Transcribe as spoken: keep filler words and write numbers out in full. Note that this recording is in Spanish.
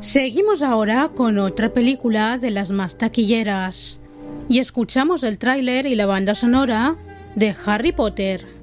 Seguimos ahora con otra película de las más taquilleras y escuchamos el tráiler y la banda sonora de Harry Potter.